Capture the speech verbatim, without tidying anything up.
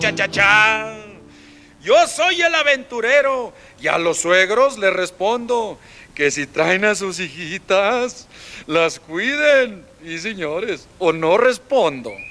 Cha, cha, cha. Yo soy el aventurero y a los suegros les respondo que si traen a sus hijitas, las cuiden. Y señores, o no respondo.